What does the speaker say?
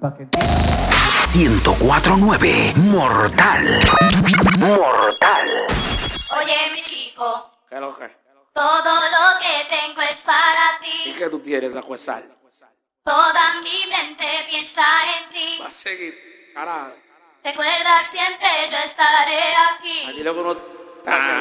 104.9 Mortal. Mortal. Oye, mi chico, ¿Qué es lo que? todo lo que tengo es para ¿Y ti. qué tú tienes, Acuesal? Toda mi mente piensa en ti. Va a seguir, carajo. Recuerda siempre, yo estaré aquí. Aquí lo que uno...